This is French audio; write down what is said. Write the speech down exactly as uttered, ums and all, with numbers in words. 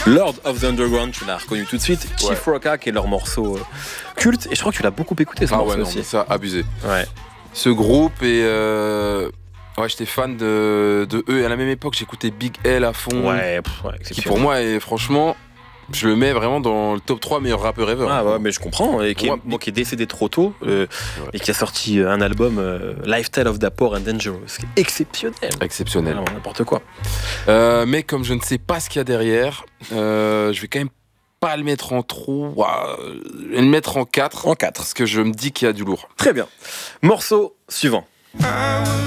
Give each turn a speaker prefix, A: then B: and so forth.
A: Lord of the Underground, tu l'as reconnu tout de suite.
B: Ouais.
A: Chief Rocka, qui est leur morceau euh, culte. Et je crois que tu l'as beaucoup écouté, ce
B: Ah
A: morceau
B: ouais, non,
A: aussi.
B: mais ça, abusé.
A: Ouais.
B: Ce groupe et euh... ouais, j'étais fan de, de eux. Et à la même époque, j'écoutais Big L à fond.
A: Ouais, pff, ouais,
B: Qui
A: exceptionnel.
B: pour moi est franchement, je le mets vraiment dans le top trois meilleurs rappeurs ever.
A: Ah ouais, mais je comprends. Et qui est,
B: Ouais.
A: bon, qui est décédé trop tôt euh,
B: Ouais.
A: et qui a sorti un album, euh, Lifestyle of the Poor and Dangerous, qui est exceptionnel.
B: Exceptionnel.
A: Vraiment, n'importe quoi.
B: Euh, mais comme je ne sais pas ce qu'il y a derrière, euh, je vais quand même pas le mettre en trois. Je vais le mettre en quatre.
A: En quatre.
B: Parce que je me dis qu'il y a du lourd.
A: Très bien. Morceau suivant.
C: I was